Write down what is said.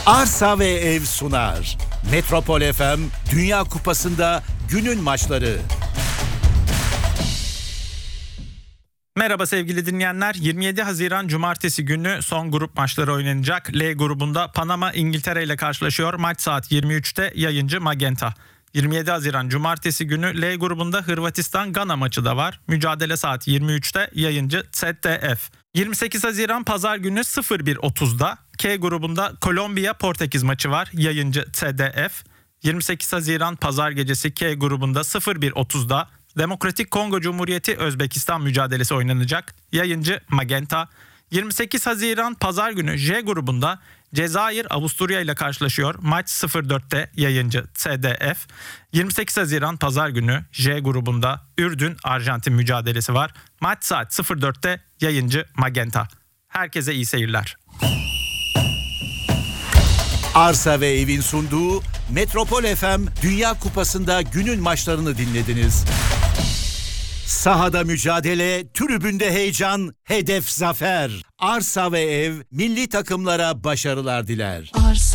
Arsa ve Ev sunar. Metropol FM Dünya Kupası'nda günün maçları. Merhaba sevgili dinleyenler. 27 Haziran Cumartesi günü son grup maçları oynanacak. L grubunda Panama İngiltere ile karşılaşıyor. Maç saat 23'te, yayıncı Magenta. 27 Haziran Cumartesi günü L grubunda Hırvatistan-Gana maçı da var. Mücadele saat 23'te, yayıncı ZDF. 28 Haziran Pazar günü 01.30'da K grubunda Kolombiya-Portekiz maçı var. Yayıncı TDF. 28 Haziran Pazar gecesi K grubunda 01.30'da Demokratik Kongo Cumhuriyeti Özbekistan mücadelesi oynanacak. Yayıncı Magenta. 28 Haziran Pazar günü J grubunda Cezayir Avusturya ile karşılaşıyor. Maç 04'te, yayıncı TDF. 28 Haziran Pazar günü J grubunda Ürdün Arjantin mücadelesi var. Maç saat 04'te, yayıncı Magenta. Herkese iyi seyirler. Arsa ve Ev'in sunduğu Metropol FM Dünya Kupası'nda günün maçlarını dinlediniz. Sahada mücadele, tribünde heyecan, hedef zafer. Arsa ve Ev milli takımlara başarılar diler.